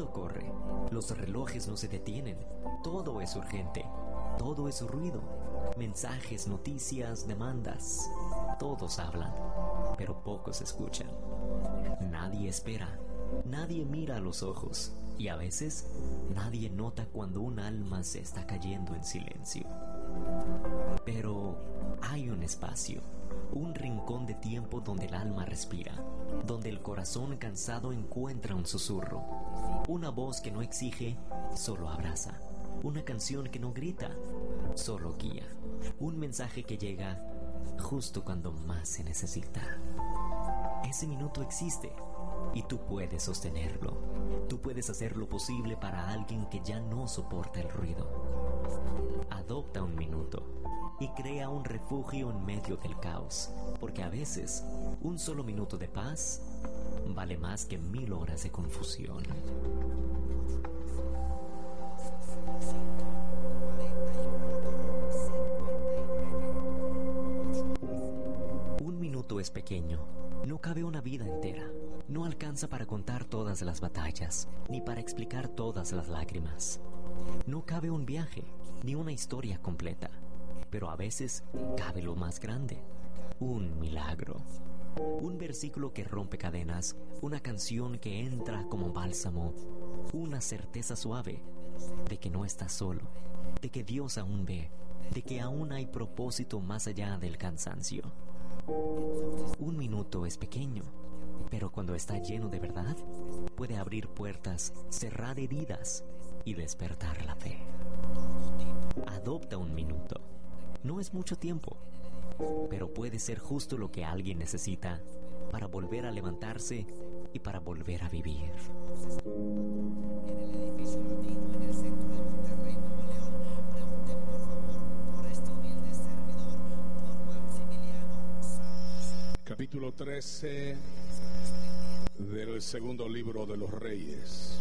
mundo corre, los relojes no se detienen, todo es urgente, todo es ruido, mensajes, noticias, demandas. Todos hablan, pero pocos escuchan. Nadie espera, nadie mira a los ojos y a veces nadie nota cuando un alma se está cayendo en silencio. Pero hay un espacio, un rincón de tiempo donde el alma respira, donde el corazón cansado encuentra un susurro, una voz que no exige, solo abraza, una canción que no grita, solo guía, un mensaje que llega justo cuando más se necesita. Ese minuto existe y tú puedes sostenerlo. Tú puedes hacer lo posible para alguien que ya no soporta el ruido. Adopta un minuto y crea un refugio en medio del caos, porque a veces un solo minuto de paz vale más que 1000 horas de confusión. Un minuto es pequeño, no cabe una vida entera, no alcanza para contar todas las batallas, ni para explicar todas las lágrimas. No cabe un viaje, ni una historia completa, pero a veces cabe lo más grande, un milagro. Un versículo que rompe cadenas, una canción que entra como bálsamo, una certeza suave de que no estás solo, de que Dios aún ve, de que aún hay propósito más allá del cansancio. Un minuto es pequeño, pero cuando está lleno de verdad, puede abrir puertas, cerrar heridas y despertar la fe. Adopta un minuto. No es mucho tiempo, pero puede ser justo lo que alguien necesita para volver a levantarse y para volver a vivir. Capítulo 13 del segundo libro de los Reyes.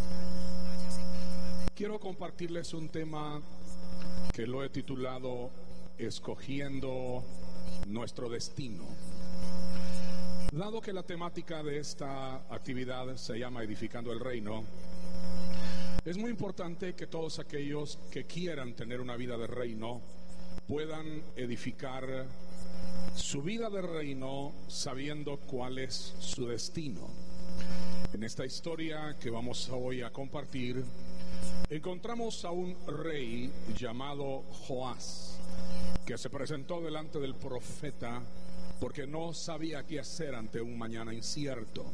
Quiero compartirles un tema que lo he titulado Escogiendo nuestro destino. Dado que la temática de esta actividad se llama Edificando el Reino, es muy importante que todos aquellos que quieran tener una vida de reino puedan edificar su vida de reino sabiendo cuál es su destino. En esta historia que vamos hoy a compartir, encontramos a un rey llamado Joás, que se presentó delante del profeta porque no sabía qué hacer ante un mañana incierto.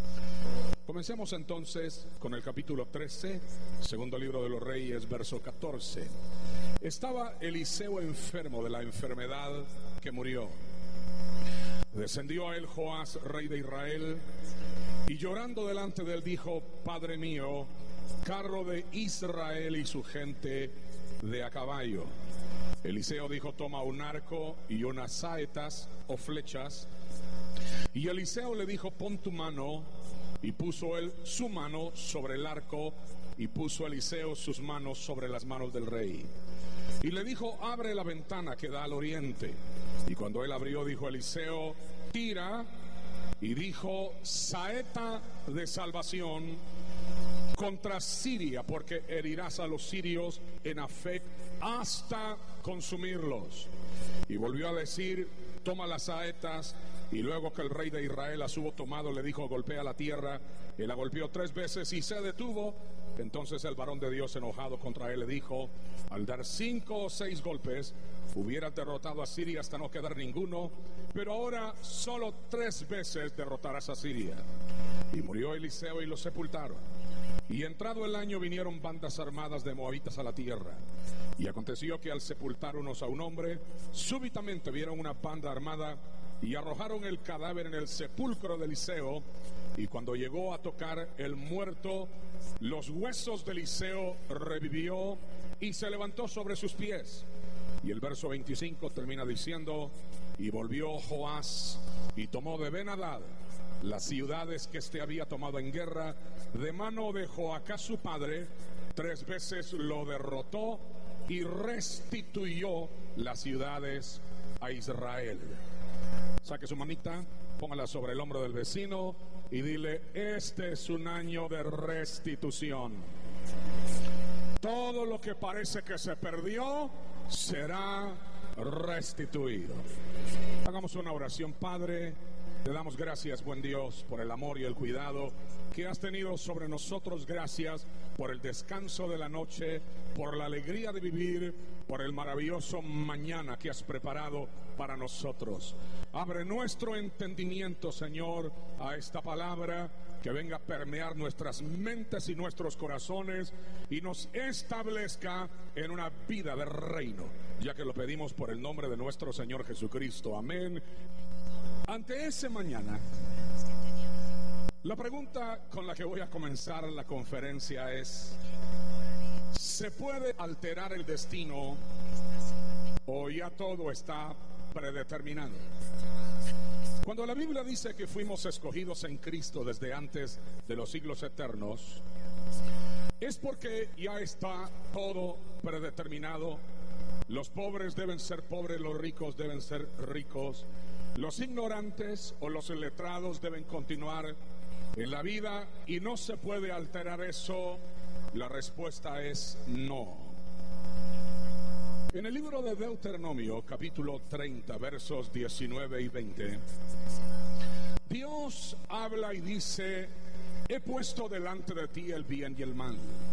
Comencemos entonces con el capítulo 13, segundo libro de los Reyes, verso 14. Estaba Eliseo enfermo de la enfermedad que murió. Descendió a él Joás, rey de Israel, y llorando delante de él dijo: Padre mío, carro de Israel y su gente de a caballo. Eliseo dijo: toma un arco y unas saetas o flechas. Y Eliseo le dijo: pon tu mano. Y puso él su mano sobre el arco, y puso Eliseo sus manos sobre las manos del rey. Y le dijo: abre la ventana que da al oriente. Y cuando él abrió, dijo Eliseo: tira. Y dijo: saeta de salvación contra Siria, porque herirás a los sirios en Afec hasta consumirlos. Y volvió a decir: toma las saetas. Y luego que el rey de Israel las hubo tomado, le dijo: golpea la tierra. Él la golpeó 3 veces y se detuvo. Entonces el varón de Dios, enojado contra él, le dijo: al dar 5 o 6 golpes hubieras derrotado a Siria hasta no quedar ninguno, pero ahora solo 3 veces derrotarás a Siria. Y murió Eliseo y lo sepultaron. Y entrado el año vinieron bandas armadas de moabitas a la tierra. Y aconteció que al sepultar unos a un hombre, súbitamente vieron una banda armada y arrojaron el cadáver en el sepulcro de Eliseo. Y cuando llegó a tocar el muerto, los huesos de Eliseo revivió y se levantó sobre sus pies. Y el verso 25 termina diciendo: y volvió Joás y tomó de Ben-Hadad las ciudades que éste había tomado en guerra de mano de Joacás su padre. 3 veces lo derrotó y restituyó las ciudades a Israel. Saque su manita, póngala sobre el hombro del vecino y dile: este es un año de restitución. Todo lo que parece que se perdió será restituido. Hagamos una oración. Padre, te damos gracias, buen Dios, por el amor y el cuidado que has tenido sobre nosotros. Gracias por el descanso de la noche, por la alegría de vivir, por el maravilloso mañana que has preparado para nosotros. Abre nuestro entendimiento, Señor, a esta palabra, que venga a permear nuestras mentes y nuestros corazones y nos establezca en una vida de reino, ya que lo pedimos por el nombre de nuestro Señor Jesucristo. Amén. Ante ese mañana, la pregunta con la que voy a comenzar la conferencia es: ¿se puede alterar el destino o ya todo está predeterminado? Cuando la Biblia dice que fuimos escogidos en Cristo desde antes de los siglos eternos, es porque ya está todo predeterminado. Los pobres deben ser pobres, los ricos deben ser ricos, los ignorantes o los iletrados deben continuar en la vida y no se puede alterar eso. La respuesta es no. En el libro de Deuteronomio, capítulo 30, versos 19 y 20, Dios habla y dice: he puesto delante de ti el bien y el mal,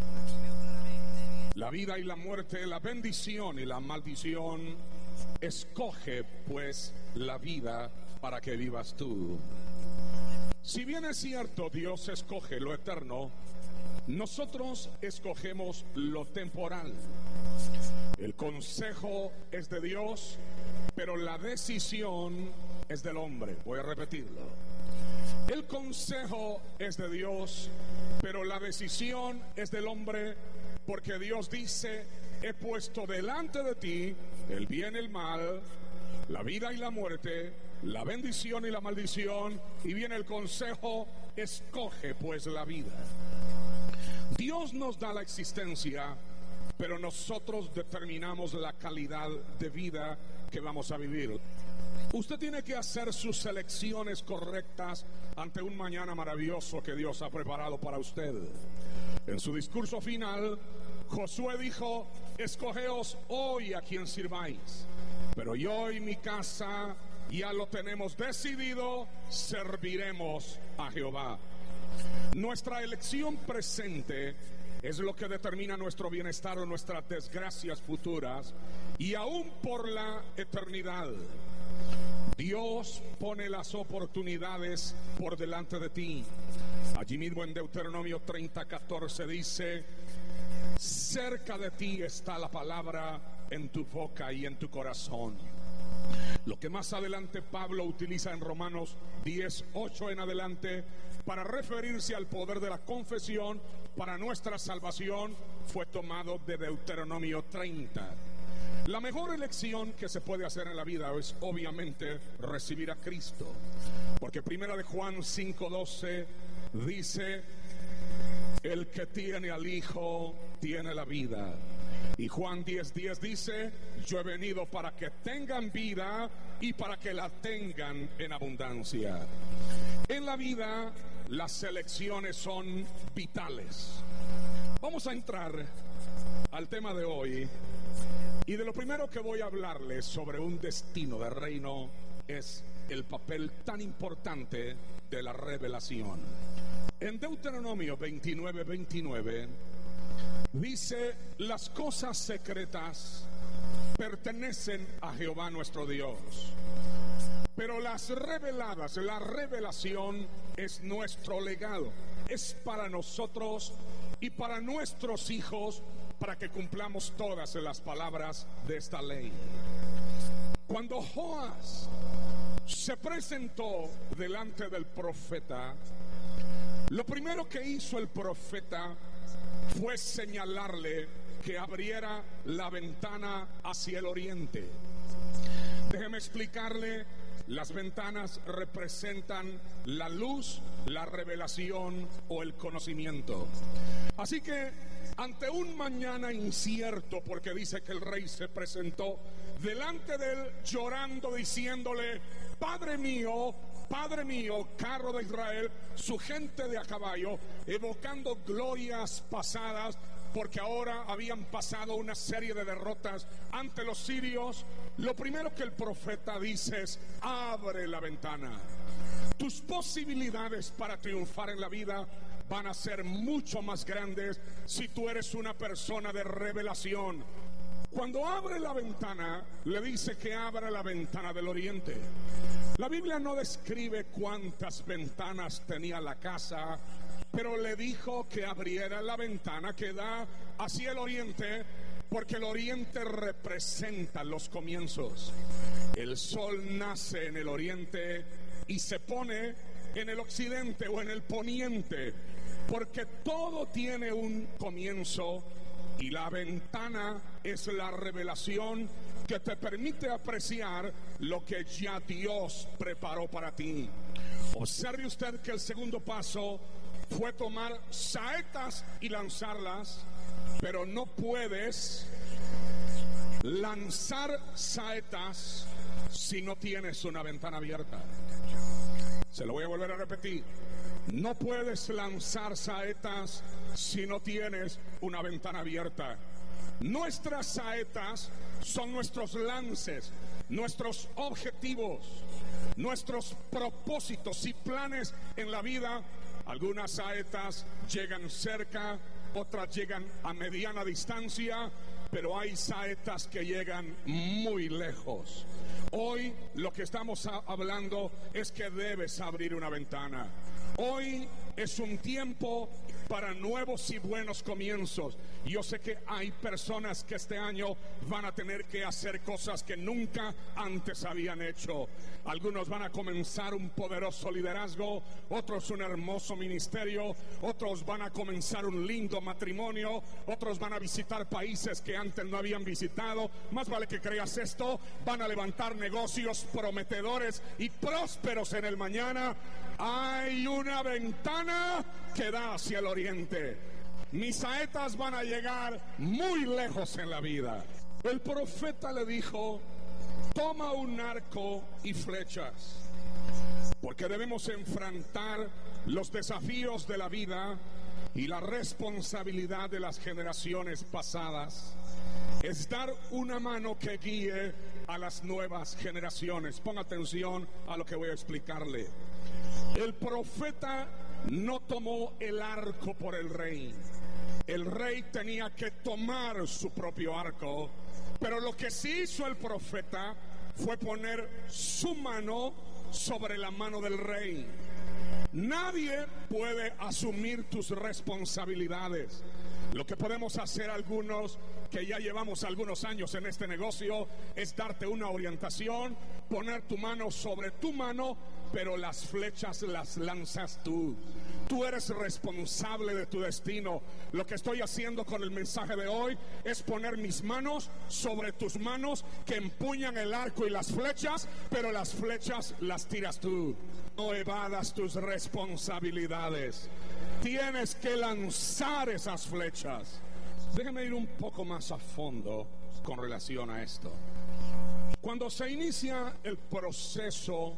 la vida y la muerte, la bendición y la maldición. Escoge pues la vida para que vivas tú. Si bien es cierto, Dios escoge lo eterno, nosotros escogemos lo temporal. El consejo es de Dios, pero la decisión es del hombre. Voy a repetirlo. El consejo es de Dios, pero la decisión es del hombre, porque Dios dice: he puesto delante de ti el bien y el mal, la vida y la muerte, la bendición y la maldición, y viene el consejo: escoge pues la vida. Dios nos da la existencia, pero nosotros determinamos la calidad de vida que vamos a vivir. Usted tiene que hacer sus elecciones correctas ante un mañana maravilloso que Dios ha preparado para usted. En su discurso final, Josué dijo: escogeos hoy a quien sirváis, pero yo y mi casa ya lo tenemos decidido, serviremos a Jehová. Nuestra elección presente es lo que determina nuestro bienestar o nuestras desgracias futuras, y aún por la eternidad. Dios pone las oportunidades por delante de ti. Allí mismo en Deuteronomio 30:14 dice: cerca de ti está la palabra en tu boca y en tu corazón. Lo que más adelante Pablo utiliza en Romanos 10:8 en adelante para referirse al poder de la confesión para nuestra salvación fue tomado de Deuteronomio 30. La mejor elección que se puede hacer en la vida es obviamente recibir a Cristo, porque primera de Juan 5:12 dice: el que tiene al Hijo tiene la vida. Y Juan 10:10 dice: yo he venido para que tengan vida y para que la tengan en abundancia. En la vida las elecciones son vitales. Vamos a entrar al tema de hoy, y de lo primero que voy a hablarles sobre un destino de reino es el papel tan importante de la revelación. En Deuteronomio 29:29 dice: las cosas secretas pertenecen a Jehová nuestro Dios, pero las reveladas, la revelación es nuestro legado, es para nosotros y para nuestros hijos, para que cumplamos todas las palabras de esta ley. Cuando Joás se presentó delante del profeta, lo primero que hizo el profeta fue señalarle que abriera la ventana hacia el oriente. Déjeme explicarle: las ventanas representan la luz, la revelación o el conocimiento. Así que ante un mañana incierto, porque dice que el rey se presentó delante de él llorando, diciéndole: Padre mío, Padre mío, carro de Israel, su gente de a caballo, evocando glorias pasadas, porque ahora habían pasado una serie de derrotas ante los sirios. Lo primero que el profeta dice es: abre la ventana. Tus posibilidades para triunfar en la vida van a ser mucho más grandes si tú eres una persona de revelación. Cuando abre la ventana, le dice que abra la ventana del oriente. La Biblia no describe cuántas ventanas tenía la casa, pero le dijo que abriera la ventana que da hacia el oriente, porque el oriente representa los comienzos. El sol nace en el oriente y se pone en el occidente o en el poniente, porque todo tiene un comienzo, y la ventana es la revelación que te permite apreciar lo que ya Dios preparó para ti. Observe usted que el segundo paso fue tomar saetas y lanzarlas, pero no puedes lanzar saetas si no tienes una ventana abierta. Se lo voy a volver a repetir. No puedes lanzar saetas si no tienes una ventana abierta. Nuestras saetas son nuestros lances, nuestros objetivos, nuestros propósitos y planes en la vida. Algunas saetas llegan cerca, otras llegan a mediana distancia, pero hay saetas que llegan muy lejos. Hoy lo que estamos hablando es que debes abrir una ventana. Hoy es un tiempo para nuevos y buenos comienzos. Yo sé que hay personas que este año van a tener que hacer cosas que nunca antes habían hecho. Algunos van a comenzar un poderoso liderazgo, otros un hermoso ministerio, otros van a comenzar un lindo matrimonio, otros van a visitar países que antes no habían visitado. Más vale que creas esto. Van a levantar negocios prometedores y prósperos en el mañana. Hay una ventana que da hacia el oriente. Mis saetas van a llegar muy lejos en la vida. El profeta le dijo: toma un arco y flechas, porque debemos enfrentar los desafíos de la vida y la responsabilidad de las generaciones pasadas. Es dar una mano que guíe a las nuevas generaciones. Ponga atención a lo que voy a explicarle. El profeta no tomó el arco por el rey. El rey tenía que tomar su propio arco, pero lo que sí hizo el profeta fue poner su mano sobre la mano del rey. Nadie puede asumir tus responsabilidades. Lo que podemos hacer algunos que ya llevamos algunos años en este negocio es darte una orientación, poner tu mano sobre tu mano, pero las flechas las lanzas tú. Tú eres responsable de tu destino. Lo que estoy haciendo con el mensaje de hoy es poner mis manos sobre tus manos que empuñan el arco y las flechas, pero las flechas las tiras tú. No evadas tus responsabilidades. Tienes que lanzar esas flechas. Déjeme ir un poco más a fondo con relación a esto. Cuando se inicia el proceso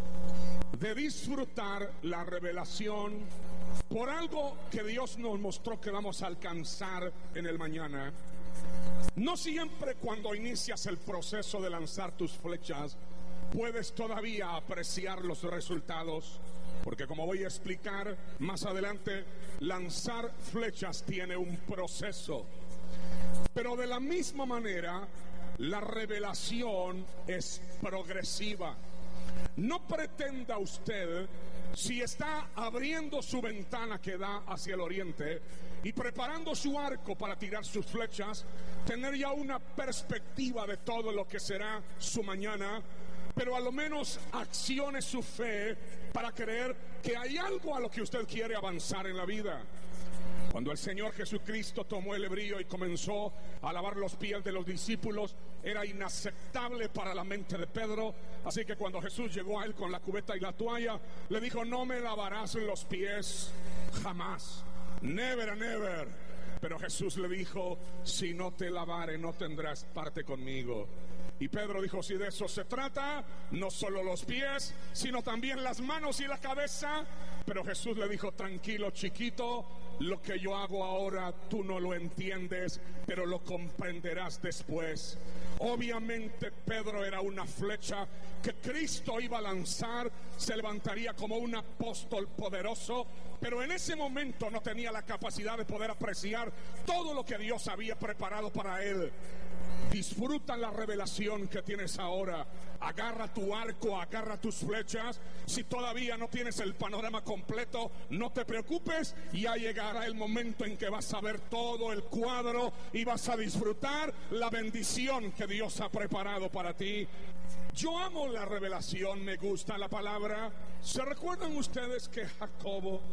de disfrutar la revelación por algo que Dios nos mostró que vamos a alcanzar en el mañana, no siempre cuando inicias el proceso de lanzar tus flechas puedes todavía apreciar los resultados, porque como voy a explicar más adelante, lanzar flechas tiene un proceso. Pero de la misma manera, la revelación es progresiva. No pretenda usted, si está abriendo su ventana que da hacia el oriente y preparando su arco para tirar sus flechas, tener ya una perspectiva de todo lo que será su mañana, pero a lo menos accione su fe para creer que hay algo a lo que usted quiere avanzar en la vida. Cuando el Señor Jesucristo tomó el hebrío y comenzó a lavar los pies de los discípulos, era inaceptable para la mente de Pedro. Así que cuando Jesús llegó a él con la cubeta y la toalla, le dijo: no me lavarás los pies jamás, never, never. Pero Jesús le dijo: si no te lavare, no tendrás parte conmigo. Y Pedro dijo: si de eso se trata, no solo los pies, sino también las manos y la cabeza. Pero Jesús le dijo: tranquilo, chiquito, lo que yo hago ahora tú no lo entiendes, pero lo comprenderás después. Obviamente Pedro era una flecha que Cristo iba a lanzar, se levantaría como un apóstol poderoso, pero en ese momento no tenía la capacidad de poder apreciar todo lo que Dios había preparado para él. Disfruta la revelación que tienes ahora. Agarra tu arco, agarra tus flechas. Si todavía no tienes el panorama completo, no te preocupes. Ya llegará el momento en que vas a ver todo el cuadro y vas a disfrutar la bendición que Dios ha preparado para ti. Yo amo la revelación, me gusta la palabra. ¿Se recuerdan ustedes que Jacobo,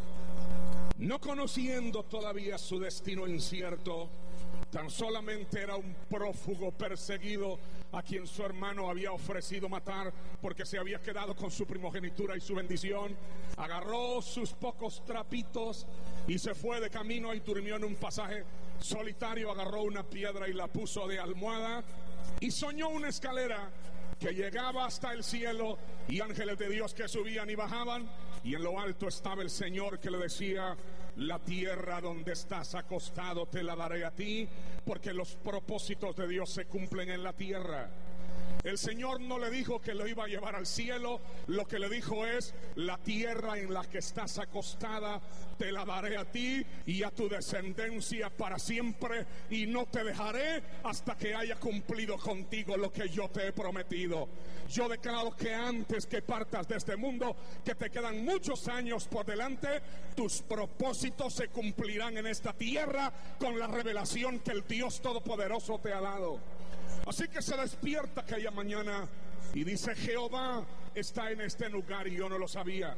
no conociendo todavía su destino incierto, tan solamente era un prófugo perseguido a quien su hermano había ofrecido matar porque se había quedado con su primogenitura y su bendición? Agarró sus pocos trapitos y se fue de camino y durmió en un pasaje solitario. Agarró una piedra y la puso de almohada y soñó una escalera que llegaba hasta el cielo y ángeles de Dios que subían y bajaban, y en lo alto estaba el Señor que le decía: la tierra donde estás acostado te la daré a ti, porque los propósitos de Dios se cumplen en la tierra. El Señor no le dijo que lo iba a llevar al cielo, lo que le dijo es: la tierra en la que estás acostada te la daré a ti y a tu descendencia para siempre, y no te dejaré hasta que haya cumplido contigo lo que yo te he prometido. Yo declaro que antes que partas de este mundo, que te quedan muchos años por delante, tus propósitos se cumplirán en esta tierra con la revelación que el Dios Todopoderoso te ha dado. Así que se despierta aquella mañana y dice: Jehová está en este lugar y yo no lo sabía.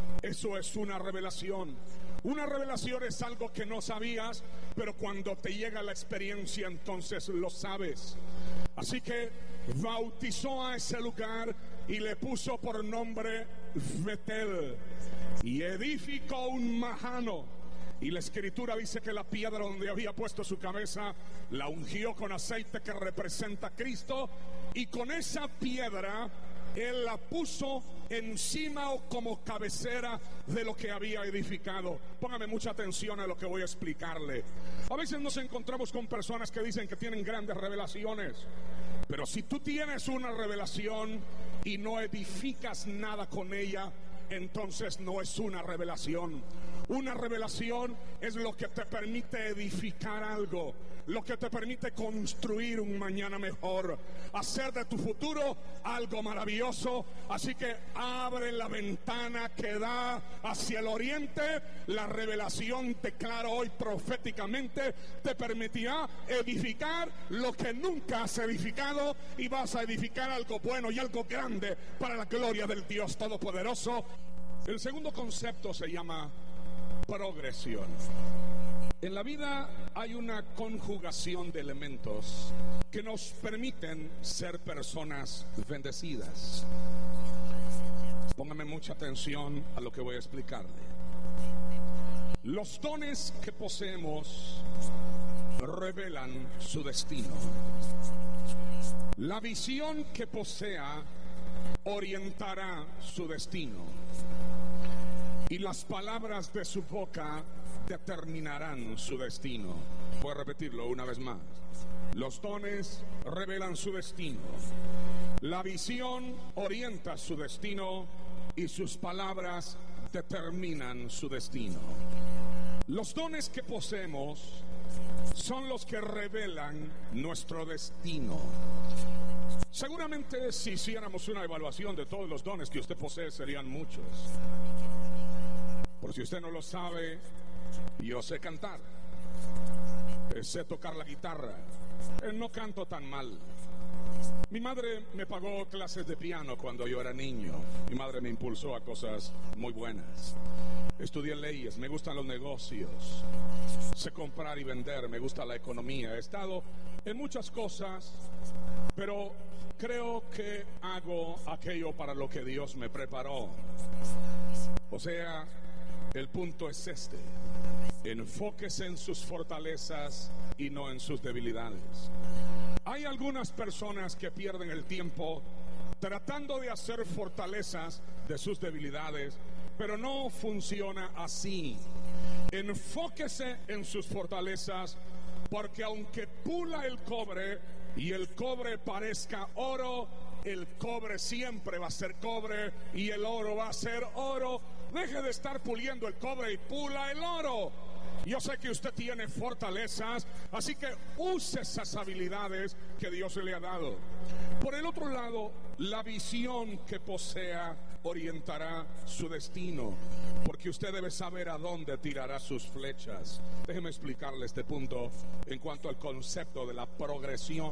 Eso es una revelación. Una revelación es algo que no sabías, pero cuando te llega la experiencia entonces lo sabes. Así que bautizó a ese lugar y le puso por nombre Betel, y edificó un majano. Y la escritura dice que la piedra donde había puesto su cabeza la ungió con aceite que representa a Cristo, y con esa piedra él la puso encima o como cabecera de lo que había edificado. Póngame mucha atención a lo que voy a explicarle. A veces nos encontramos con personas que dicen que tienen grandes revelaciones, pero si tú tienes una revelación y no edificas nada con ella, entonces no es una revelación. Una revelación es lo que te permite edificar algo, lo que te permite construir un mañana mejor, hacer de tu futuro algo maravilloso. Así que abre la ventana que da hacia el oriente. La revelación, declaro hoy proféticamente, te permitirá edificar lo que nunca has edificado, y vas a edificar algo bueno y algo grande para la gloria del Dios Todopoderoso. El segundo concepto se llama progresión. En la vida hay una conjugación de elementos que nos permiten ser personas bendecidas. Póngame mucha atención a lo que voy a explicarle. Los dones que poseemos revelan su destino. La visión que posea orientará su destino, y las palabras de su boca determinarán su destino. Voy a repetirlo una vez más. Los dones revelan su destino, la visión orienta su destino, y sus palabras determinan su destino. Los dones que poseemos son los que revelan nuestro destino. Seguramente si hiciéramos una evaluación de todos los dones que usted posee, serían muchos. Por si usted no lo sabe, yo sé cantar, sé tocar la guitarra, no canto tan mal. Mi madre me pagó clases de piano cuando yo era niño. Mi madre me impulsó a cosas muy buenas. Estudié leyes, me gustan los negocios, sé comprar y vender, me gusta la economía. He estado en muchas cosas, pero creo que hago aquello para lo que Dios me preparó. O sea, el punto es este: enfóquese en sus fortalezas y no en sus debilidades. Hay algunas personas que pierden el tiempo tratando de hacer fortalezas de sus debilidades, pero no funciona así. Enfóquese en sus fortalezas, porque aunque pula el cobre y el cobre parezca oro, el cobre siempre va a ser cobre y el oro va a ser oro. Deje de estar puliendo el cobre y pula el oro. Yo sé que usted tiene fortalezas, así que use esas habilidades que Dios le ha dado. Por el otro lado, la visión que posea orientará su destino, porque usted debe saber a dónde tirará sus flechas. Déjeme explicarle este punto en cuanto al concepto de la progresión.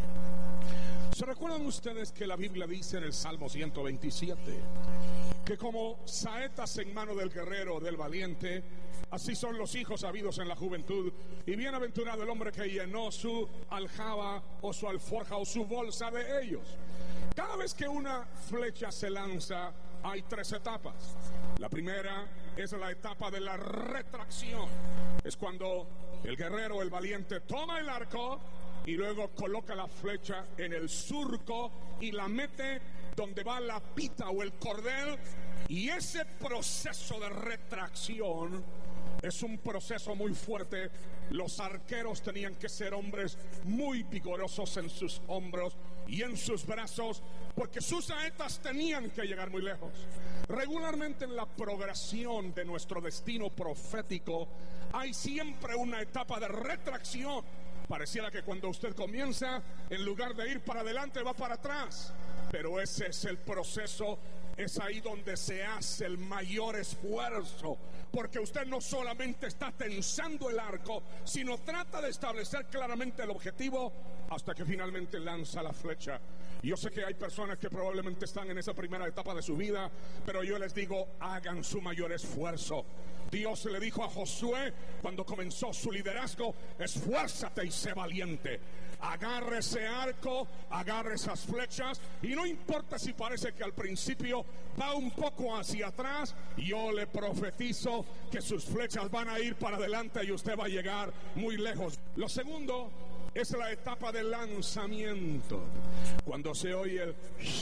¿Se recuerdan ustedes que la Biblia dice en el Salmo 127 que como saetas en mano del guerrero, del valiente, así son los hijos habidos en la juventud? Y bienaventurado el hombre que llenó su aljaba o su alforja o su bolsa de ellos. Cada vez que una flecha se lanza, hay tres etapas. La primera es la etapa de la retracción. Es cuando el guerrero, el valiente, toma el arco y luego coloca la flecha en el surco y la mete donde va la pita o el cordel. Y ese proceso de retracción es un proceso muy fuerte. Los arqueros tenían que ser hombres muy vigorosos en sus hombros y en sus brazos, porque sus saetas tenían que llegar muy lejos. Regularmente en la progresión de nuestro destino profético hay siempre una etapa de retracción. Pareciera que cuando usted comienza, en lugar de ir para adelante, va para atrás. Pero ese es el proceso, es ahí donde se hace el mayor esfuerzo, porque usted no solamente está tensando el arco, sino trata de establecer claramente el objetivo hasta que finalmente lanza la flecha. Yo sé que hay personas que probablemente están en esa primera etapa de su vida, pero yo les digo, hagan su mayor esfuerzo. Dios le dijo a Josué cuando comenzó su liderazgo: esfuérzate y sé valiente. Agarre ese arco, agarre esas flechas, y no importa si parece que al principio va un poco hacia atrás, yo le profetizo que sus flechas van a ir para adelante y usted va a llegar muy lejos. Lo segundo es la etapa del lanzamiento, cuando se oye el...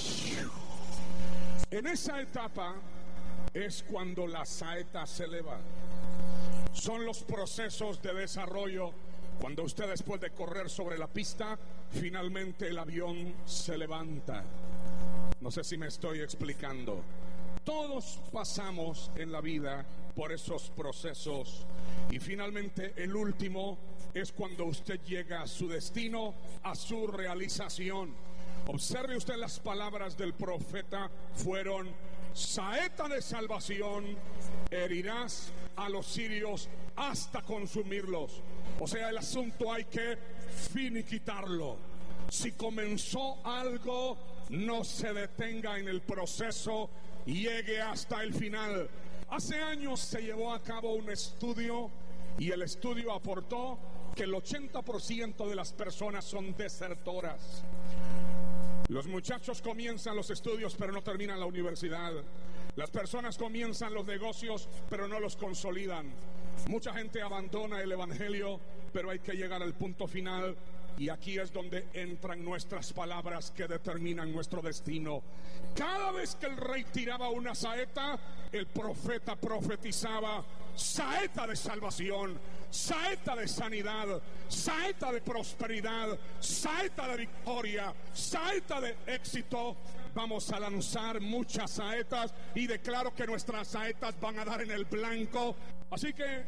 En esa etapa es cuando la saeta se eleva. Son los procesos de desarrollo. Cuando usted, después de correr sobre la pista, finalmente el avión se levanta. No sé si me estoy explicando. Todos pasamos en la vida por esos procesos, y finalmente el último es cuando usted llega a su destino, a su realización. Observe usted las palabras del profeta, fueron: saeta de salvación, herirás a los sirios hasta consumirlos. O sea, el asunto hay que finiquitarlo. Si comenzó algo, no se detenga en el proceso, llegue hasta el final. Hace años se llevó a cabo un estudio, y el estudio aportó que el 80% de las personas son desertoras. Los muchachos comienzan los estudios pero no terminan la universidad. Las personas comienzan los negocios pero no los consolidan. Mucha gente abandona el evangelio, pero hay que llegar al punto final, y aquí es donde entran nuestras palabras que determinan nuestro destino. Cada vez que el rey tiraba una saeta, el profeta profetizaba: saeta de salvación, saeta de sanidad, saeta de prosperidad, saeta de victoria, saeta de éxito. Vamos a lanzar muchas saetas, y declaro que nuestras saetas van a dar en el blanco. Así que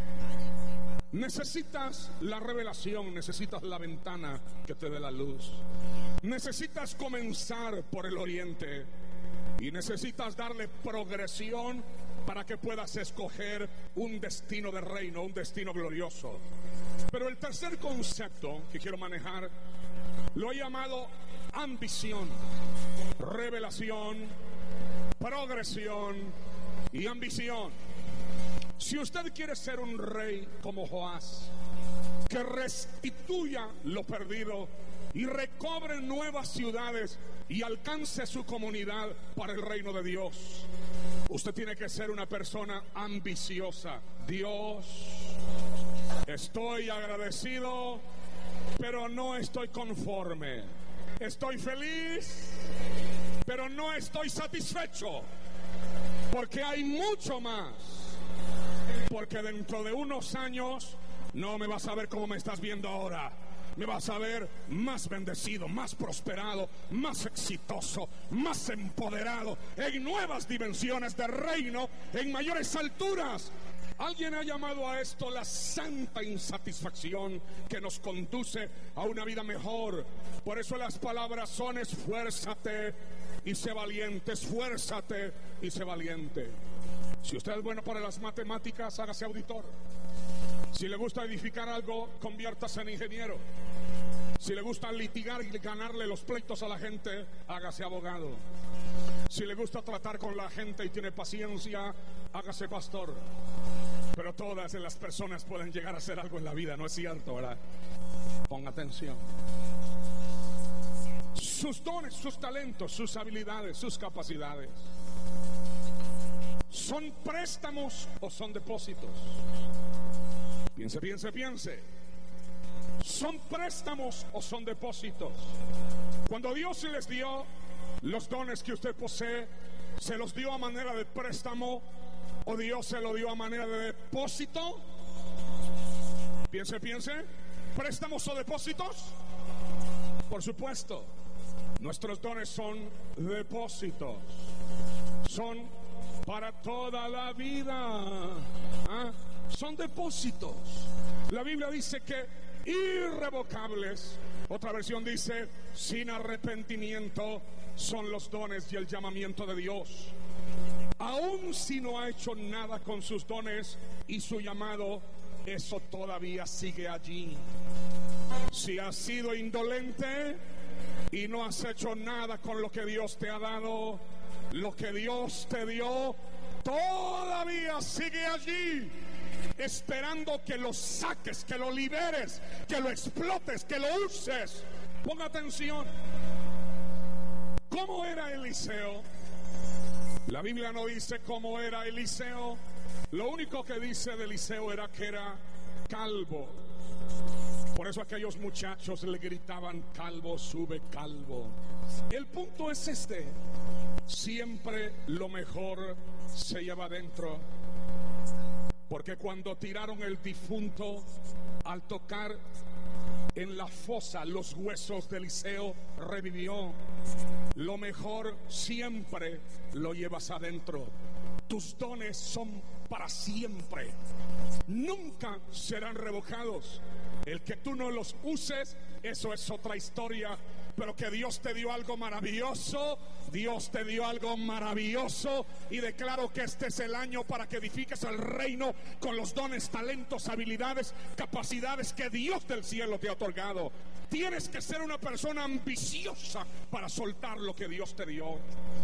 necesitas la revelación, necesitas la ventana que te dé la luz, necesitas comenzar por el oriente, y necesitas darle progresión para que puedas escoger un destino de reino, un destino glorioso. Pero el tercer concepto que quiero manejar lo he llamado ambición, revelación, progresión y ambición. Si usted quiere ser un rey como Joás, que restituya lo perdido y recobre nuevas ciudades y alcance su comunidad para el reino de Dios, usted tiene que ser una persona ambiciosa. Dios, estoy agradecido pero no estoy conforme. Estoy feliz, pero no estoy satisfecho, porque hay mucho más. Porque dentro de unos años no me vas a ver como me estás viendo ahora. Me vas a ver más bendecido, más prosperado, más exitoso, más empoderado, en nuevas dimensiones de reino, en mayores alturas. Alguien ha llamado a esto la santa insatisfacción que nos conduce a una vida mejor. Por eso las palabras son: esfuérzate y sé valiente, esfuérzate y sé valiente. Si usted es bueno para las matemáticas, hágase auditor. Si le gusta edificar algo, conviértase en ingeniero. Si le gusta litigar y ganarle los pleitos a la gente, hágase abogado. Si le gusta tratar con la gente y tiene paciencia, hágase pastor. Pero todas las personas pueden llegar a hacer algo en la vida, ¿no es cierto, verdad? Ponga atención. Sus dones, sus talentos, sus habilidades, sus capacidades, ¿son préstamos o son depósitos? Piense, piense, piense. ¿Son préstamos o son depósitos? Cuando Dios les dio los dones que usted posee, ¿se los dio a manera de préstamo o Dios se lo dio a manera de depósito? Piense, piense. ¿Préstamos o depósitos? Por supuesto, nuestros dones son depósitos. Son para toda la vida. Son depósitos. La Biblia dice que irrevocables. Otra versión dice sin arrepentimiento son los dones y el llamamiento de Dios. Aun si no ha hecho nada con sus dones y su llamado, eso todavía sigue allí. Si has sido indolente y no has hecho nada con lo que Dios te ha dado, lo que Dios te dio todavía sigue allí, esperando que lo saques, que lo liberes, que lo explotes, que lo uses. Ponga atención. ¿Cómo era Eliseo? La Biblia no dice cómo era Eliseo. Lo único que dice de Eliseo era que era calvo. Por eso aquellos muchachos le gritaban: calvo, sube, calvo. El punto es este: siempre lo mejor se lleva adentro. Porque cuando tiraron el difunto, al tocar en la fosa los huesos de Eliseo, revivió. Lo mejor siempre lo llevas adentro. Tus dones son para siempre, nunca serán revocados. El que tú no los uses, eso es otra historia. Pero que Dios te dio algo maravilloso, Dios te dio algo maravilloso, y declaro que este es el año para que edifiques el reino con los dones, talentos, habilidades, capacidades que Dios del cielo te ha otorgado. Tienes que ser una persona ambiciosa para soltar lo que Dios te dio.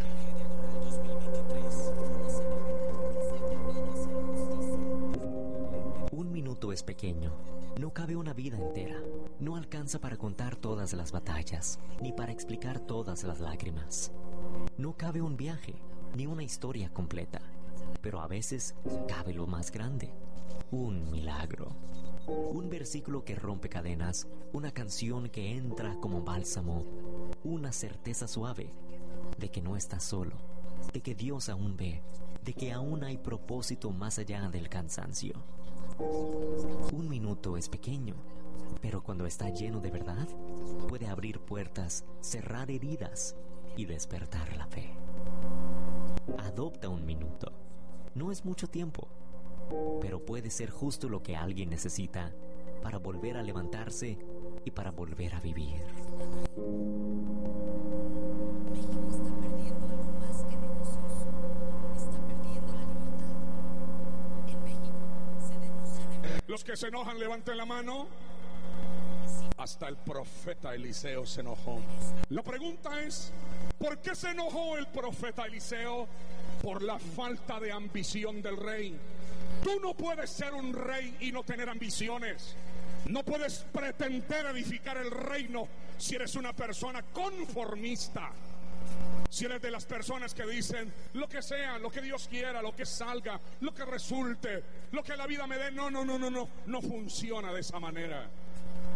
Un minuto es pequeño. No cabe una vida entera. No alcanza para contar todas las batallas, ni para explicar todas las lágrimas. No cabe un viaje, ni una historia completa. Pero a veces cabe lo más grande: un milagro. Un versículo que rompe cadenas, una canción que entra como bálsamo, una certeza suave de que no estás solo, de que Dios aún ve, de que aún hay propósito más allá del cansancio. Un minuto es pequeño, pero cuando está lleno de verdad, puede abrir puertas, cerrar heridas y despertar la fe. Adopta un minuto. No es mucho tiempo, pero puede ser justo lo que alguien necesita para volver a levantarse y para volver a vivir. México está perdiendo algo más que negocios. Está perdiendo la libertad. En México se denuncia. Los que se enojan, levanten la mano. Hasta el profeta Eliseo se enojó. La pregunta es: ¿por qué se enojó el profeta Eliseo? Por la falta de ambición del rey. Tú no puedes ser un rey y no tener ambiciones. No puedes pretender edificar el reino si eres una persona conformista. Si eres de las personas que dicen lo que sea, lo que Dios quiera, lo que salga, lo que resulte, lo que la vida me dé. No funciona de esa manera.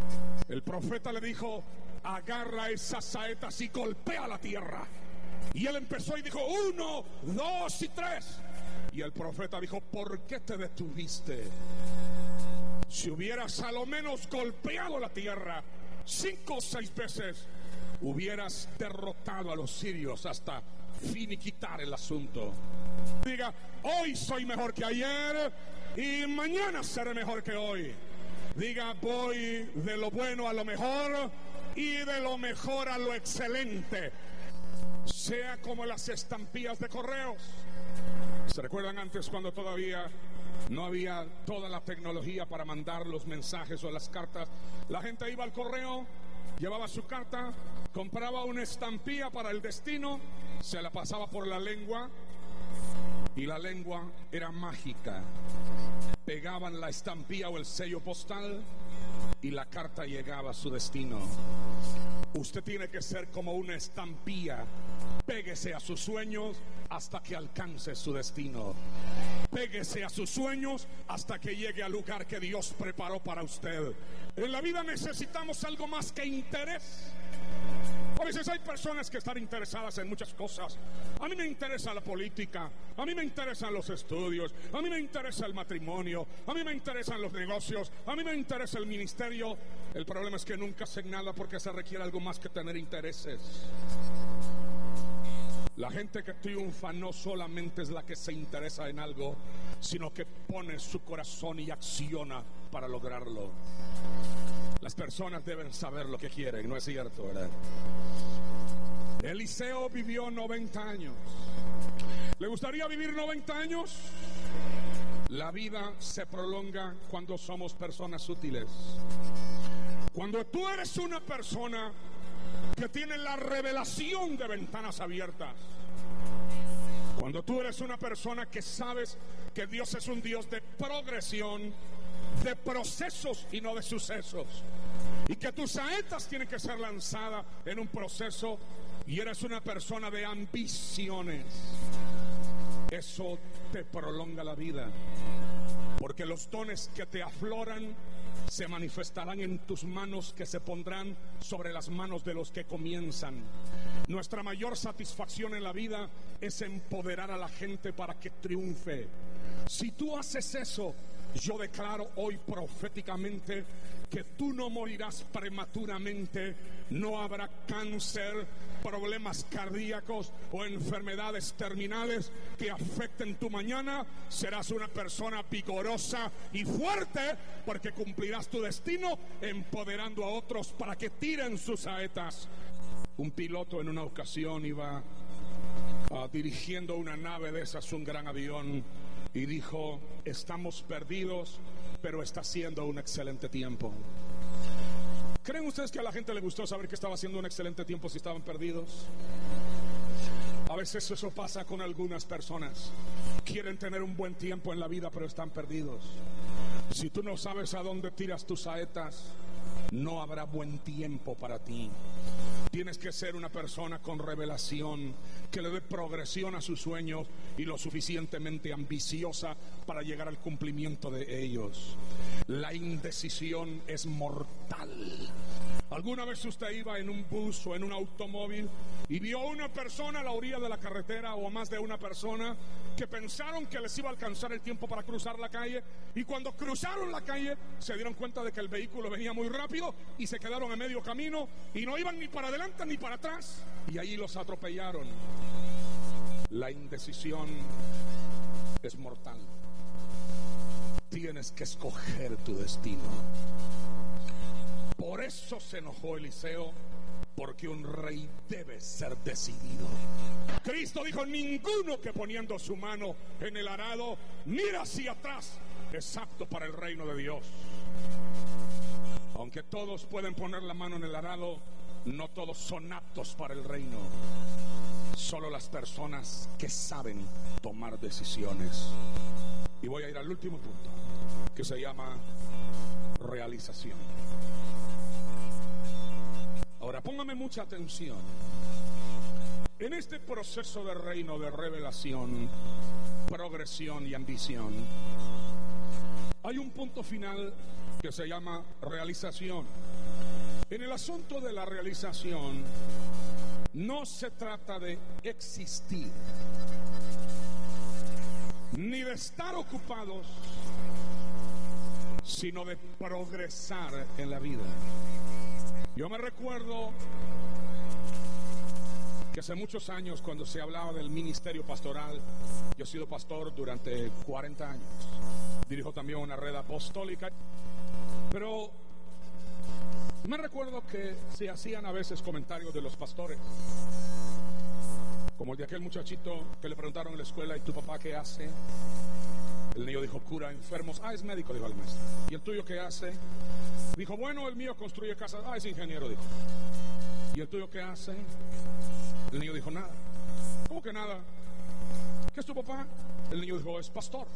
El profeta le dijo: agarra esas saetas y golpea la tierra. Y él empezó y dijo: 1, 2 y 3. Y el profeta dijo: ¿por qué te detuviste? Si hubieras a lo menos golpeado la tierra 5 o 6 veces, hubieras derrotado a los sirios hasta finiquitar el asunto. Diga: hoy soy mejor que ayer y mañana seré mejor que hoy. Diga: voy de lo bueno a lo mejor y de lo mejor a lo excelente. Sea como las estampillas de correos. ¿Se recuerdan antes cuando todavía no había toda la tecnología para mandar los mensajes o las cartas? La gente iba al correo, llevaba su carta, compraba una estampilla para el destino, se la pasaba por la lengua y la lengua era mágica. Pegaban la estampilla o el sello postal y la carta llegaba a su destino. Usted tiene que ser como una estampilla. Péguese a sus sueños hasta que alcance su destino. Péguese a sus sueños hasta que llegue al lugar que Dios preparó para usted. En la vida necesitamos algo más que interés. A veces hay personas que están interesadas en muchas cosas. A mí me interesa la política, a mí me interesan los estudios, a mí me interesa el matrimonio, a mí me interesan los negocios, a mí me interesa el ministerio. El problema es que nunca hacen nada porque se requiere algo más que tener intereses. La gente que triunfa no solamente es la que se interesa en algo, sino que pone su corazón y acciona para lograrlo. Las personas deben saber lo que quieren, ¿no es cierto, verdad? Eliseo vivió 90 años. ¿Le gustaría vivir 90 años? La vida se prolonga cuando somos personas útiles. Cuando tú eres una persona que tiene la revelación de ventanas abiertas. Cuando tú eres una persona que sabes que Dios es un Dios de progresión, de procesos y no de sucesos, y que tus saetas tienen que ser lanzadas en un proceso, y eres una persona de ambiciones, eso te prolonga la vida, porque los dones que te afloran se manifestarán en tus manos, que se pondrán sobre las manos de los que comienzan. Nuestra mayor satisfacción en la vida es empoderar a la gente para que triunfe. Si tú haces eso, yo declaro hoy proféticamente que tú no morirás prematuramente, no habrá cáncer, problemas cardíacos o enfermedades terminales que afecten tu mañana. Serás una persona vigorosa y fuerte porque cumplirás tu destino empoderando a otros para que tiren sus saetas. Un piloto en una ocasión iba dirigiendo una nave de esas, un gran avión, y dijo: estamos perdidos, pero está siendo un excelente tiempo. ¿Creen ustedes que a la gente le gustó saber que estaba haciendo un excelente tiempo si estaban perdidos? A veces eso pasa con algunas personas. Quieren tener un buen tiempo en la vida, pero están perdidos. Si tú no sabes a dónde tiras tus saetas, no habrá buen tiempo para ti. Tienes que ser una persona con revelación, que le dé progresión a sus sueños y lo suficientemente ambiciosa para llegar al cumplimiento de ellos. La indecisión es mortal. ¿Alguna vez usted iba en un bus o en un automóvil y vio a una persona a la orilla de la carretera, o más de una persona, que pensaron que les iba a alcanzar el tiempo para cruzar la calle, y cuando cruzaron la calle se dieron cuenta de que el vehículo venía muy rápido y se quedaron a medio camino y no iban ni para adelante ni para atrás, y allí los atropellaron? La indecisión es mortal. Tienes que escoger tu destino. Por eso se enojó Eliseo, porque un rey debe ser decidido. Cristo dijo: ninguno que poniendo su mano en el arado mira hacia atrás es apto para el reino de Dios. Aunque todos pueden poner la mano en el arado, no todos son aptos para el reino. Solo las personas que saben tomar decisiones. Y voy a ir al último punto, que se llama realización. Ahora póngame mucha atención. En este proceso de reino, de revelación, progresión y ambición, Hay un punto final que se llama realización. En el asunto de la realización, no se trata de existir, ni de estar ocupados, sino de progresar en la vida. Yo me recuerdo que hace muchos años, cuando se hablaba del ministerio pastoral, yo he sido pastor durante 40 años, dirijo también una red apostólica, pero me recuerdo que se hacían a veces comentarios de los pastores, como el de aquel muchachito que le preguntaron en la escuela: ¿y tu papá qué hace? El niño dijo: cura enfermos. Ah, es médico, dijo el maestro. ¿Y el tuyo qué hace? Dijo: bueno, el mío construye casas. Ah, es ingeniero, dijo. ¿Y el tuyo qué hace? El niño dijo: nada. ¿Cómo que nada? ¿Qué es tu papá? El niño dijo: es pastor.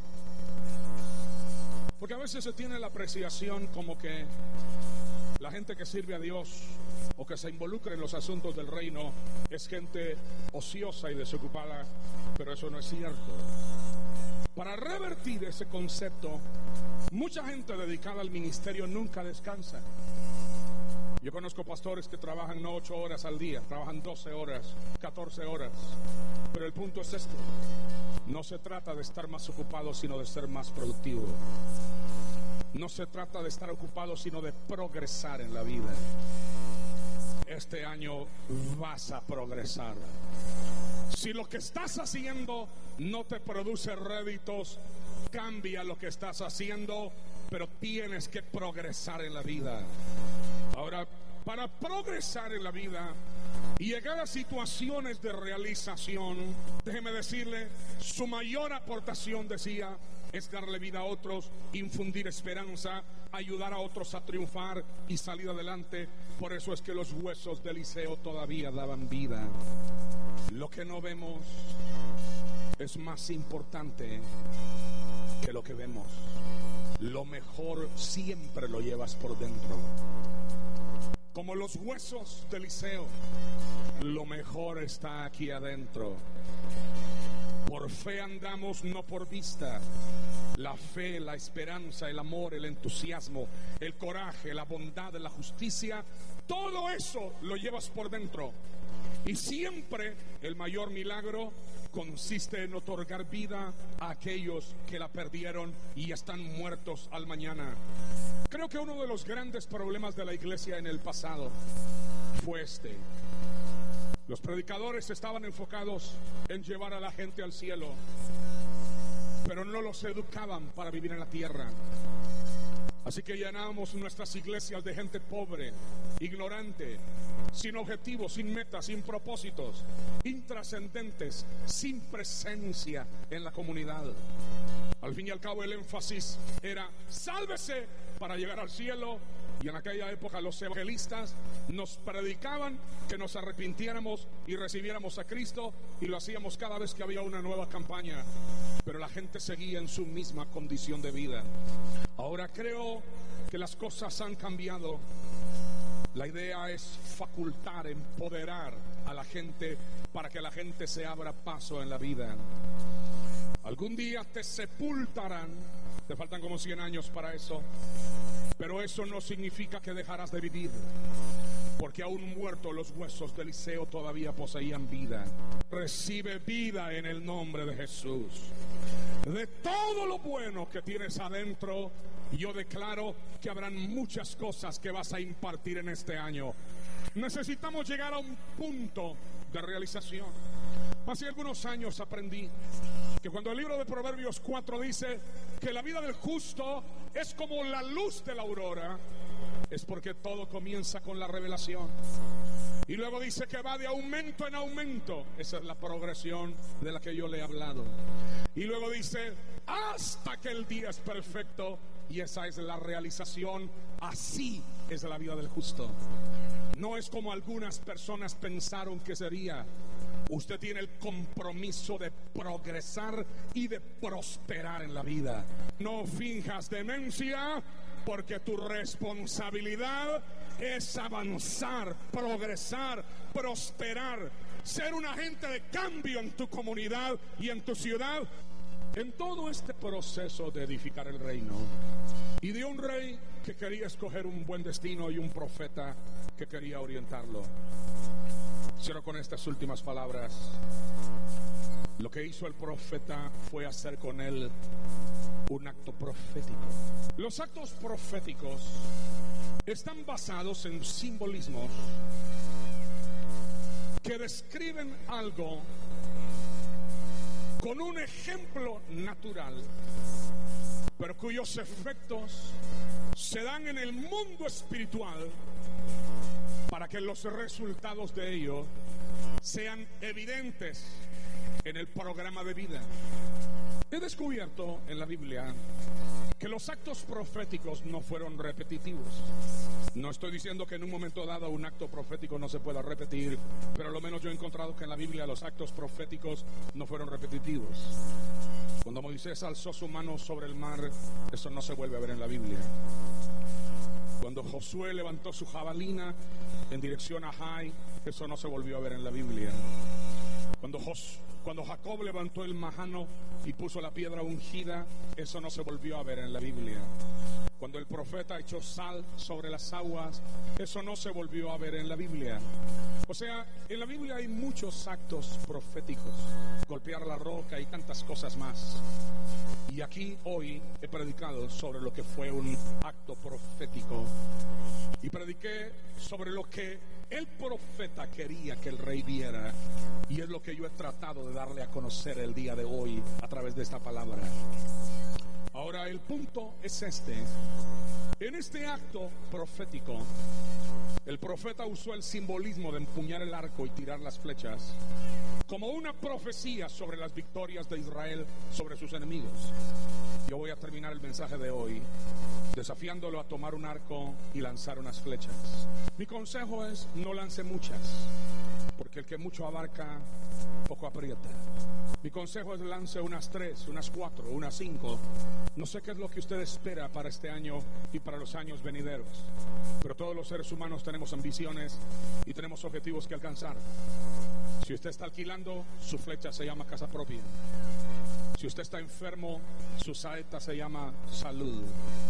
Porque a veces se tiene la apreciación como que la gente que sirve a Dios o que se involucra en los asuntos del reino es gente ociosa y desocupada, pero eso no es cierto. Para revertir ese concepto, mucha gente dedicada al ministerio nunca descansa. Yo conozco pastores que trabajan no 8 horas al día, trabajan 12 horas, 14 horas. Pero el punto es este: no se trata de estar más ocupado, sino de ser más productivo. No se trata de estar ocupado, sino de progresar en la vida. Este año vas a progresar. Si lo que estás haciendo no te produce réditos, cambia lo que estás haciendo, pero tienes que progresar en la vida. Ahora, para progresar en la vida y llegar a situaciones de realización, déjeme decirle, su mayor aportación, decía, es darle vida a otros, infundir esperanza, ayudar a otros a triunfar y salir adelante. Por eso es que los huesos de Eliseo todavía daban vida. Lo que no vemos es más importante que lo que vemos. Lo mejor siempre lo llevas por dentro. Como los huesos de Eliseo, lo mejor está aquí adentro. Por fe andamos, no por vista. La fe, la esperanza, el amor, el entusiasmo, el coraje, la bondad, la justicia, todo eso lo llevas por dentro. Y siempre el mayor milagro consiste en otorgar vida a aquellos que la perdieron y están muertos al mañana. Creo que uno de los grandes problemas de la iglesia en el pasado fue este: los predicadores estaban enfocados en llevar a la gente al cielo, pero no los educaban para vivir en la tierra. Así que llenábamos nuestras iglesias de gente pobre, ignorante, sin objetivos, sin metas, sin propósitos, intrascendentes, sin presencia en la comunidad. Al fin y al cabo, el énfasis era: sálvese para llegar al cielo. Y en aquella época los evangelistas nos predicaban que nos arrepintiéramos y recibiéramos a Cristo, y lo hacíamos cada vez que había una nueva campaña. Pero la gente seguía en su misma condición de vida. Ahora creo que las cosas han cambiado. La idea es facultar, empoderar a la gente para que la gente se abra paso en la vida. Algún día te sepultarán, te faltan como 100 años para eso, pero eso no significa que dejarás de vivir, porque aún muertos los huesos de Eliseo todavía poseían vida. Recibe vida en el nombre de Jesús. De todo lo bueno que tienes adentro, yo declaro que habrán muchas cosas que vas a impartir en este año. Necesitamos llegar a un punto de realización. Hace algunos años aprendí que cuando el libro de Proverbios 4 dice que la vida del justo es como la luz de la aurora, es porque todo comienza con la revelación. Y luego dice que va de aumento en aumento. Esa es la progresión de la que yo le he hablado. Y luego dice hasta que el día es perfecto, y esa es la realización. Así es la vida del justo. No es como algunas personas pensaron que sería. Usted tiene el compromiso de progresar y de prosperar en la vida. No finjas demencia, porque tu responsabilidad es avanzar, progresar, prosperar, ser un agente de cambio en tu comunidad y en tu ciudad. En todo este proceso de edificar el reino y de un rey que quería escoger un buen destino y un profeta que quería orientarlo, cierro con estas últimas palabras. Lo que hizo el profeta fue hacer con él un acto profético. Los actos proféticos están basados en simbolismos que describen algo con un ejemplo natural, pero cuyos efectos se dan en el mundo espiritual para que los resultados de ello sean evidentes en el programa de vida. He descubierto en la Biblia que los actos proféticos no fueron repetitivos. No estoy diciendo que en un momento dado un acto profético no se pueda repetir, pero lo menos yo he encontrado que en la Biblia los actos proféticos no fueron repetitivos. Cuando Moisés alzó su mano sobre el mar, eso no se vuelve a ver en la Biblia. Cuando Josué levantó su jabalina en dirección a Jai, eso no se volvió a ver en la Biblia. Cuando Jacob levantó el majano y puso la piedra ungida, eso no se volvió a ver en la Biblia. Cuando el profeta echó sal sobre las aguas, eso no se volvió a ver en la Biblia. O sea, en la Biblia hay muchos actos proféticos, golpear la roca y tantas cosas más. Y aquí hoy he predicado sobre lo que fue un acto profético. Y prediqué sobre lo que el profeta quería que el rey viera. Y es lo que yo he tratado de darle a conocer el día de hoy a través de esta palabra. Ahora el punto es este. En este acto profético, el profeta usó el simbolismo de empuñar el arco y tirar las flechas como una profecía sobre las victorias de Israel sobre sus enemigos. Yo voy a terminar el mensaje de hoy desafiándolo a tomar un arco y lanzar unas flechas. Mi consejo es: no lance muchas, porque el que mucho abarca, poco aprieta. Mi consejo es: lance unas 3, unas 4, unas 5. No sé qué es lo que usted espera para este año y para los años venideros, pero todos los seres humanos tenemos ambiciones y tenemos objetivos que alcanzar. Si usted está alquilando, su flecha se llama casa propia. Si usted está enfermo, su saeta se llama salud.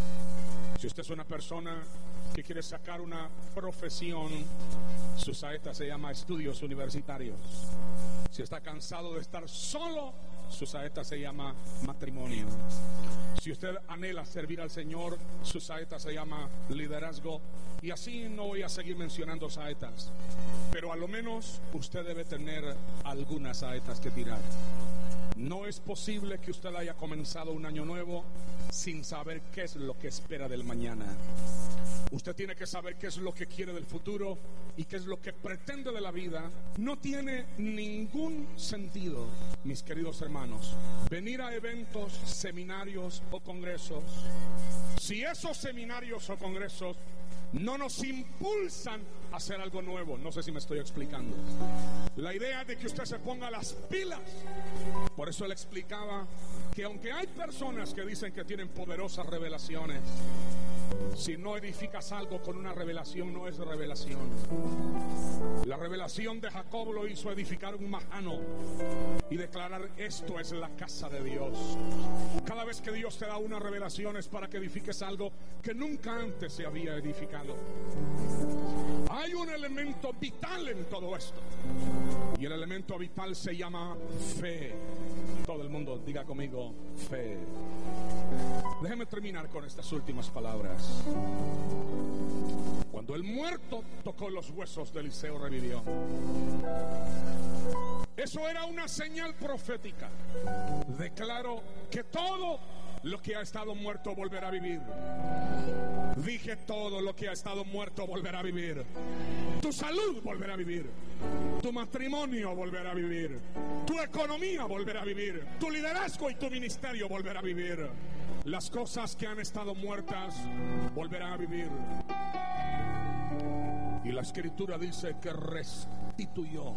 Si usted es una persona que quiere sacar una profesión, su saeta se llama estudios universitarios. Si está cansado de estar solo, su saeta se llama matrimonio. Si usted anhela servir al Señor, su saeta se llama liderazgo. Y así no voy a seguir mencionando saetas, pero a lo menos usted debe tener algunas saetas que tirar. No es posible que usted haya comenzado un año nuevo sin saber qué es lo que espera del mañana. Usted tiene que saber qué es lo que quiere del futuro y qué es lo que pretende de la vida. No tiene ningún sentido, mis queridos hermanos, venir a eventos, seminarios o congresos si esos seminarios o congresos no nos impulsan a hacer algo nuevo. No sé si me estoy explicando. La idea de que usted se ponga las pilas. Por eso le explicaba que aunque hay personas que dicen que tienen poderosas revelaciones, si no edificas algo con una revelación, no es revelación. La revelación de Jacob lo hizo edificar un majano y declarar: esto es la casa de Dios. Cada vez que Dios te da una revelación es para que edifiques algo que nunca antes se había edificado. Hay un elemento vital en todo esto, y el elemento vital se llama fe. Todo el mundo diga conmigo: fe. Déjeme terminar con estas últimas palabras. Cuando el muerto tocó los huesos de Eliseo, revivió. Eso era una señal profética. Declaro que todo lo que ha estado muerto volverá a vivir. Dije: todo lo que ha estado muerto volverá a vivir. Tu salud volverá a vivir. Tu matrimonio volverá a vivir. Tu economía volverá a vivir. Tu liderazgo y tu ministerio volverá a vivir. Las cosas que han estado muertas volverán a vivir. Y la Escritura dice que restituyó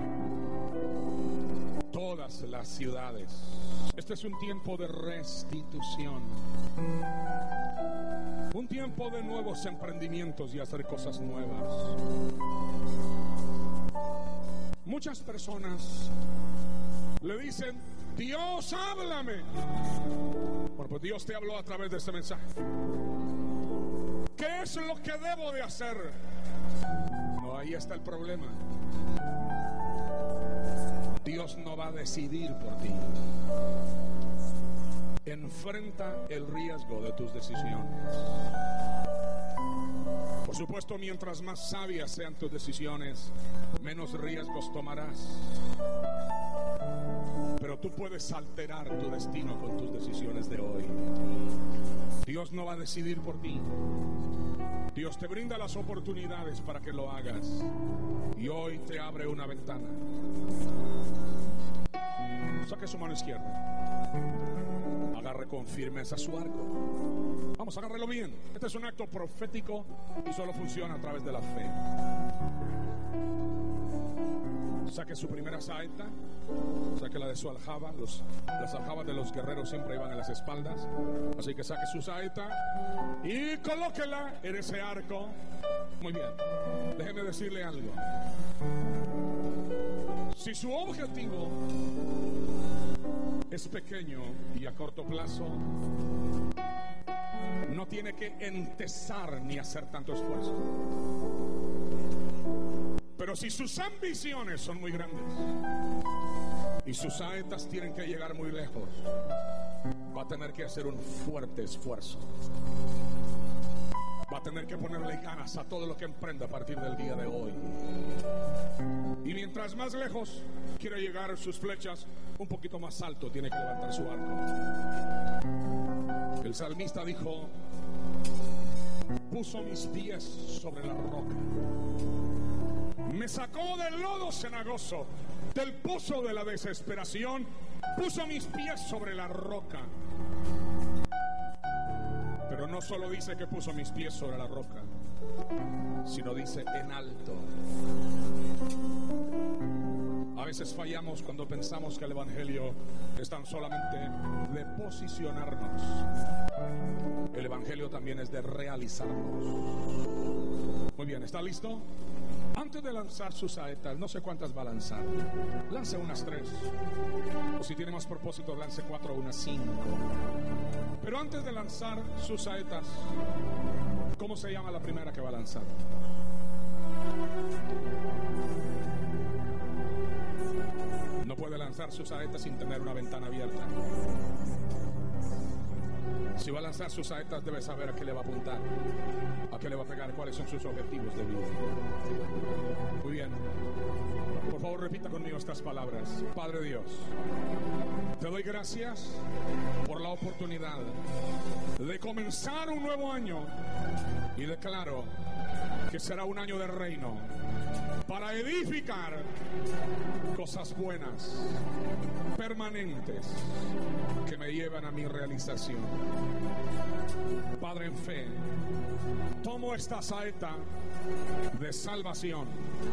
todas las ciudades. Este es un tiempo de restitución, un tiempo de nuevos emprendimientos y hacer cosas nuevas. Muchas personas le dicen Dios, háblame. Bueno, pues Dios te habló a través de este mensaje. ¿Qué es lo que debo de hacer? No, ahí está el problema. Dios no va a decidir por ti. Enfrenta el riesgo de tus decisiones. Por supuesto, mientras más sabias sean tus decisiones, menos riesgos tomarás. Pero tú puedes alterar tu destino con tus decisiones de hoy. Dios no va a decidir por ti. Dios te brinda las oportunidades para que lo hagas. Y hoy te abre una ventana. Saque su mano izquierda. Agarre con firmeza su arco. Vamos, agárrelo bien. Este es un acto profético y solo funciona a través de la fe. Saque su primera saeta. Saque la de su aljaba. Las aljabas de los guerreros siempre iban en las espaldas. Así que saque su saeta y colóquela en ese arco. Muy bien. Déjeme decirle algo. Si su objetivo es pequeño y a corto plazo, no tiene que entesar ni hacer tanto esfuerzo. Pero si sus ambiciones son muy grandes y sus saetas tienen que llegar muy lejos, va a tener que hacer un fuerte esfuerzo. Va a tener que ponerle ganas a todo lo que emprenda a partir del día de hoy. Y mientras más lejos quiera llegar sus flechas, un poquito más alto tiene que levantar su arco. El salmista dijo: puso mis pies sobre la roca, me sacó del lodo cenagoso, del pozo de la desesperación, puso mis pies sobre la roca. Pero no solo dice que puso mis pies sobre la roca, sino dice en alto. A veces fallamos cuando pensamos que el evangelio es tan solamente de posicionarnos. El evangelio también es de realizarnos. Muy bien, ¿está listo? Antes de lanzar sus saetas, no sé cuántas va a lanzar. Lance unas 3. O si tiene más propósito, lance 4 o unas 5. Pero antes de lanzar sus saetas, ¿cómo se llama la primera que va a lanzar? No puede lanzar sus saetas sin tener una ventana abierta. Si va a lanzar sus saetas, debe saber a qué le va a apuntar, a qué le va a pegar, cuáles son sus objetivos de vida. Muy bien. Por favor, repita conmigo estas palabras. Padre Dios, te doy gracias por la oportunidad de comenzar un nuevo año y declaro que será un año de reino para edificar cosas buenas, permanentes, que me llevan a mi realización. Padre, en fe, tomo esta saeta de salvación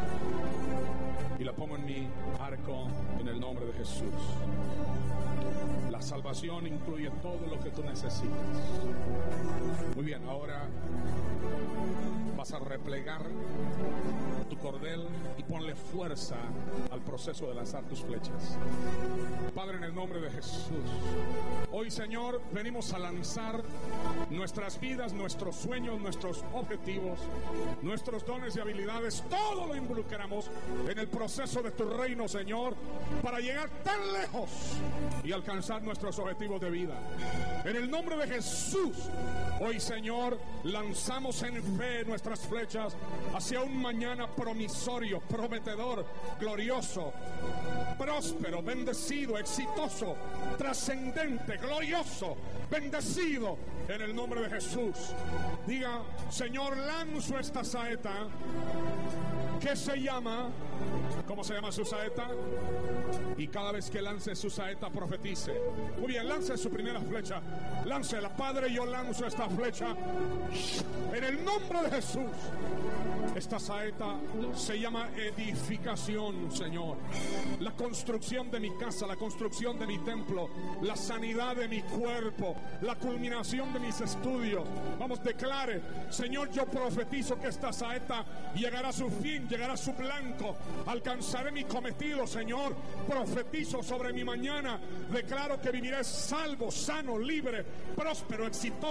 y la pongo en mi arco en el nombre de Jesús. La salvación incluye todo lo que tú necesitas. Muy bien, ahora vas a replegar tu cordel y ponle fuerza al proceso de lanzar tus flechas. Padre, en el nombre de Jesús, hoy, Señor, venimos a lanzar nuestras vidas, nuestros sueños, nuestros objetivos, nuestros dones y habilidades. Todo lo involucramos en el proceso de tu reino, Señor, para llegar tan lejos y alcanzar nuestros objetivos de vida. En el nombre de Jesús, hoy, Señor, lanzamos en fe nuestras flechas hacia un mañana promisorio, prometedor, glorioso, próspero, bendecido, exitoso, trascendente, glorioso, bendecido, en el nombre de Jesús. Diga: Señor, lanzo esta saeta que se llama, ¿cómo se llama su saeta? Y cada vez que lance su saeta, profetice. Muy bien, lance su primera flecha. Láncela. Padre, yo lanzo esta flecha en el nombre de Jesús. Esta saeta se llama edificación, Señor. La construcción de mi casa, la construcción de mi templo, la sanidad de mi cuerpo, la culminación de mis estudios. Vamos, declare: Señor, yo profetizo que esta saeta llegará a su fin, llegará a su blanco, Alcanzaré mi cometido, Señor. Profetizo sobre mi mañana. Declaro que viviré salvo, sano, libre, próspero, exitoso.